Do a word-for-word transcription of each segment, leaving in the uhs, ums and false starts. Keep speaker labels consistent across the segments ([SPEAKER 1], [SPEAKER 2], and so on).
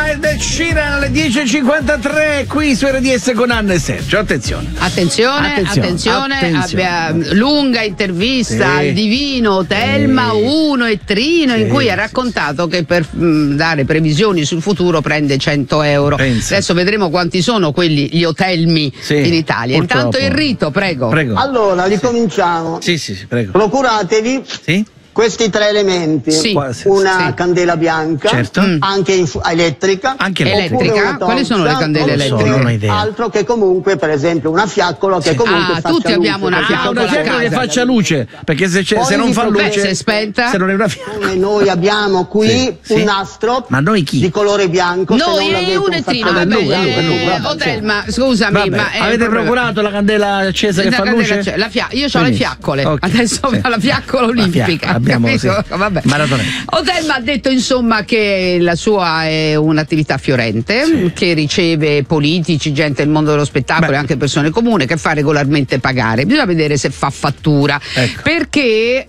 [SPEAKER 1] Ed Sheeran alle dieci e cinquantatré qui su R D S con Anna e Sergio. Attenzione.
[SPEAKER 2] Attenzione, attenzione, attenzione, abbia lunga intervista sì. al divino Telma sì. uno e Trino sì. in cui ha raccontato che per mh, dare previsioni sul futuro prende cento euro. Pensa. Adesso vedremo quanti sono quelli gli Otelmi sì. in Italia. Purtroppo. Intanto Enrito, prego. prego.
[SPEAKER 3] Allora, ricominciamo.
[SPEAKER 1] Sì, sì, sì, prego.
[SPEAKER 3] Procuratevi.
[SPEAKER 1] Sì.
[SPEAKER 3] Questi tre elementi,
[SPEAKER 2] sì,
[SPEAKER 3] una
[SPEAKER 2] sì.
[SPEAKER 3] candela bianca,
[SPEAKER 1] certo.
[SPEAKER 3] anche inf- elettrica,
[SPEAKER 2] anche elettrica. Quali sono le candele elettriche?
[SPEAKER 3] Non ho idea. Altro che comunque, per esempio, una fiaccola che sì. comunque
[SPEAKER 2] ah,
[SPEAKER 3] faccia
[SPEAKER 2] tutti
[SPEAKER 3] luce.
[SPEAKER 2] abbiamo una fiaccola,
[SPEAKER 1] ah, una fiaccola che faccia luce, perché se, se non fa luce,
[SPEAKER 2] beh, se è spenta,
[SPEAKER 1] se non è una fiaccola.
[SPEAKER 3] Come noi abbiamo qui sì. un nastro,
[SPEAKER 1] ma noi chi?
[SPEAKER 3] Di colore bianco.
[SPEAKER 2] Noi è un e Trino, va bene. Otelma, scusami, ma
[SPEAKER 1] avete procurato la candela accesa che fa luce?
[SPEAKER 2] Io ho le fiaccole, adesso ho la fiaccola olimpica.
[SPEAKER 1] Abbiamo
[SPEAKER 2] Vabbè. Otelma ha detto insomma che la sua è un'attività fiorente, sì. che riceve politici, gente del mondo dello spettacolo e anche persone comuni, che fa regolarmente pagare. Bisogna vedere se fa fattura, ecco. perché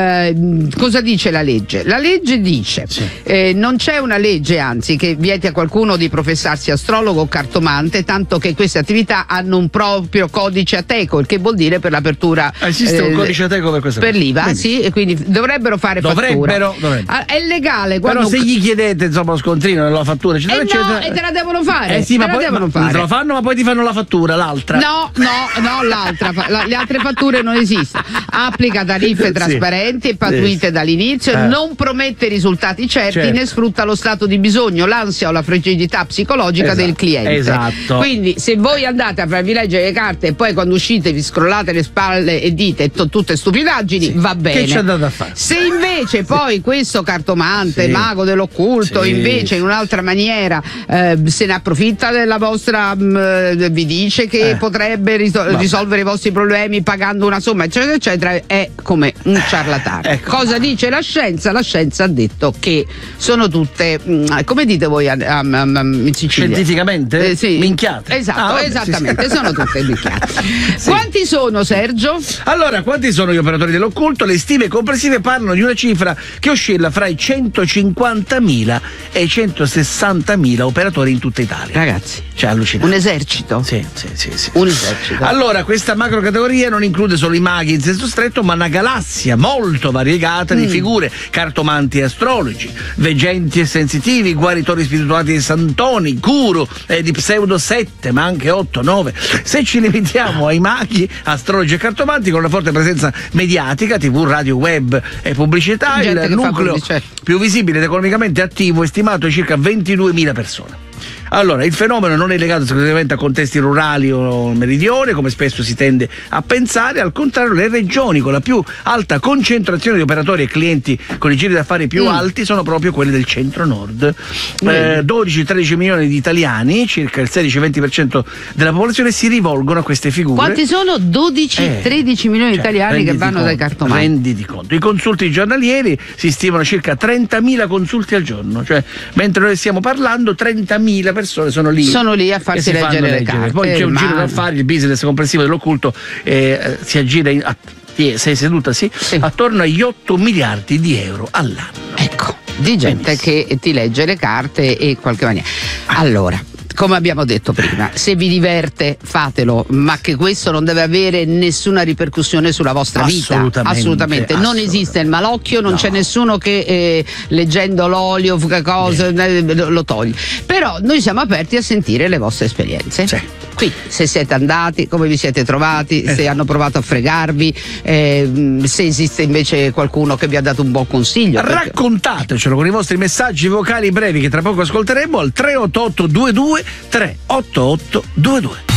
[SPEAKER 2] eh, cosa dice la legge? La legge dice sì. eh, non c'è una legge anzi che vieti a qualcuno di professarsi astrologo o cartomante, tanto che queste attività hanno un proprio codice ateco, il che vuol dire per l'apertura
[SPEAKER 1] esiste eh, un codice ateco per questa
[SPEAKER 2] per
[SPEAKER 1] cosa.
[SPEAKER 2] l'I V A, sì, e quindi dovrebbero fare
[SPEAKER 1] Dovrebbero, dovrebbero.
[SPEAKER 2] È legale quando...
[SPEAKER 1] Però se gli chiedete insomma lo scontrino nella fattura eccetera,
[SPEAKER 2] eh no,
[SPEAKER 1] eccetera,
[SPEAKER 2] e te la devono fare,
[SPEAKER 1] eh sì, ma
[SPEAKER 2] te
[SPEAKER 1] poi
[SPEAKER 2] la devono
[SPEAKER 1] ma,
[SPEAKER 2] fare.
[SPEAKER 1] te lo fanno ma poi ti fanno la fattura, l'altra
[SPEAKER 2] no, no, no, l'altra la, le altre fatture non esistono. Applica tariffe trasparenti sì. e pattuite sì. dall'inizio, eh. non promette risultati certi, certo. né sfrutta lo stato di bisogno, l'ansia o la fragilità psicologica esatto. del cliente.
[SPEAKER 1] Esatto.
[SPEAKER 2] Quindi se voi andate a farvi leggere le carte e poi quando uscite vi scrollate le spalle e dite to, tutte stupidaggini, sì. va bene.
[SPEAKER 1] Che c'è da fare?
[SPEAKER 2] Se invece poi questo cartomante,
[SPEAKER 1] sì.
[SPEAKER 2] mago dell'occulto, sì. invece in un'altra maniera eh, se ne approfitta della vostra, mh, vi dice che eh. potrebbe risol- risolvere i vostri problemi pagando una somma, eccetera, eccetera, è come un ciarlatano. Ecco. Cosa dice la scienza? La scienza ha detto che sono tutte, mh, come dite voi a, a, a, a, in Sicilia?
[SPEAKER 1] Scientificamente?
[SPEAKER 2] Eh, sì.
[SPEAKER 1] Minchiate.
[SPEAKER 2] Esatto,
[SPEAKER 1] ah, vabbè,
[SPEAKER 2] esattamente,
[SPEAKER 1] sì, sì.
[SPEAKER 2] sono tutte minchiate.
[SPEAKER 1] sì.
[SPEAKER 2] Quanti sono, Sergio?
[SPEAKER 1] Allora, quanti sono gli operatori dell'occulto? Le stime complessive parlano di una cifra che oscilla fra i centocinquantamila e i centosessantamila operatori in tutta Italia.
[SPEAKER 2] Ragazzi,
[SPEAKER 1] cioè allucinante.
[SPEAKER 2] Un esercito?
[SPEAKER 1] Sì, sì, sì, sì.
[SPEAKER 2] Un esercito.
[SPEAKER 1] Allora, questa macro categoria non include solo i maghi in senso stretto, ma una galassia molto variegata mm. di figure, cartomanti e astrologi, veggenti e sensitivi, guaritori spirituali di santoni, guru eh, di pseudo sette, ma anche otto, nove. Se ci limitiamo ai maghi, astrologi e cartomanti con una forte presenza mediatica, tv, radio, web e pubblicità,
[SPEAKER 2] gente
[SPEAKER 1] il nucleo più visibile ed economicamente attivo è stimato a circa ventiduemila persone. Allora, il fenomeno non è legato esclusivamente a contesti rurali o meridione, come spesso si tende a pensare, al contrario le regioni con la più alta concentrazione di operatori e clienti con i giri d'affari più mm. alti sono proprio quelle del centro-nord. Mm. Eh, dodici tredici milioni di italiani, circa il sedici venti per cento della popolazione, si rivolgono a queste figure.
[SPEAKER 2] Quanti sono? dodici tredici milioni di cioè, italiani che vanno
[SPEAKER 1] conto,
[SPEAKER 2] dai cartomanti.
[SPEAKER 1] Renditi conto. I consulti giornalieri si stimano circa trentamila consulti al giorno, cioè mentre noi stiamo parlando trentamila persone sono lì
[SPEAKER 2] sono lì a farsi leggere le
[SPEAKER 1] leggere.
[SPEAKER 2] carte.
[SPEAKER 1] Poi c'è un
[SPEAKER 2] ma...
[SPEAKER 1] giro d'affari, il business complessivo dell'occulto eh, si aggira in, a, sei seduta sì, sì. attorno agli otto miliardi di euro all'anno.
[SPEAKER 2] Ecco, di gente Benissimo. che ti legge le carte e in qualche maniera. Allora, come abbiamo detto prima, se vi diverte fatelo, ma che questo non deve avere nessuna ripercussione sulla vostra vita.
[SPEAKER 1] Assolutamente.
[SPEAKER 2] Assolutamente. Non
[SPEAKER 1] assolutamente.
[SPEAKER 2] esiste il malocchio, non no. c'è nessuno che eh, leggendo l'olio, cosa, eh, lo toglie. Però noi siamo aperti a sentire le vostre esperienze.
[SPEAKER 1] Sì.
[SPEAKER 2] Qui, se siete andati, come vi siete trovati, eh. se hanno provato a fregarvi, eh, se esiste invece qualcuno che vi ha dato un buon consiglio. Perché...
[SPEAKER 1] Raccontatecelo con i vostri messaggi vocali brevi che tra poco ascolteremo al tre otto otto due due tre otto otto due due.